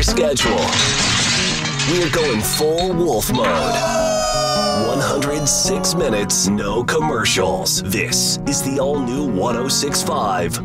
your schedule. We're going full wolf mode. 106 minutes, no commercials. This is the all-new 1065